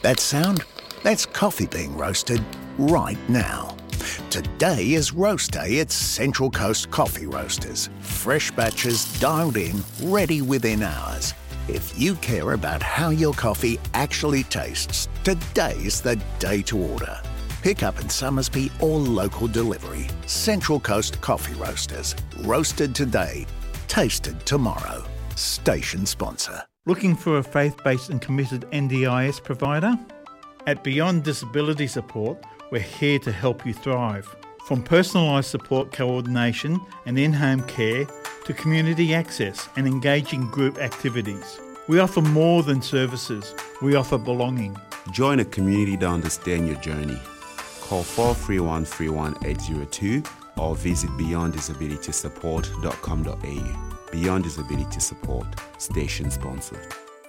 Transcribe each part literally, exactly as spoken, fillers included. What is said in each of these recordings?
that sound? That's coffee being roasted right now. Today is Roast Day at Central Coast Coffee Roasters. Fresh batches dialed in, ready within hours. If you care about how your coffee actually tastes, today's the day to order. Pick up in Summersby or local delivery. Central Coast Coffee Roasters. Roasted today, tasted tomorrow. Station sponsor. Looking for a faith-based and committed N D I S provider? At Beyond Disability Support, we're here to help you thrive. From personalised support coordination and in-home care to community access and engaging group activities. We offer more than services. We offer belonging. Join a community to understand your journey. Call four three one, three one eight zero two or visit beyond disability support dot com dot a u. Beyond Disability Support, station sponsor.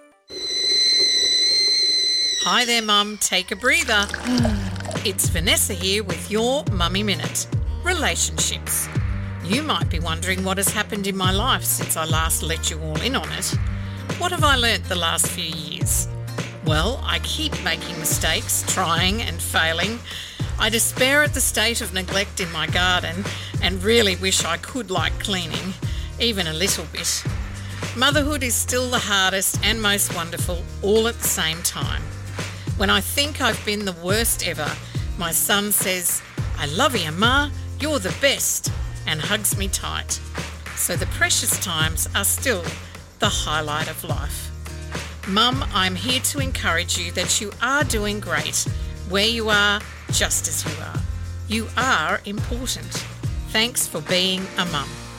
Hi there, Mum. Take a breather. It's Vanessa here with your Mummy Minute. Relationships. You might be wondering what has happened in my life since I last let you all in on it. What have I learnt the last few years? Well, I keep making mistakes, trying and failing. I despair at the state of neglect in my garden and really wish I could like cleaning, even a little bit. Motherhood is still the hardest and most wonderful all at the same time. When I think I've been the worst ever, my son says, "I love you, Ma, you're the best," and hugs me tight. So the precious times are still the highlight of life. Mum, I'm here to encourage you that you are doing great where you are, just as you are. You are important. Thanks for being a mum.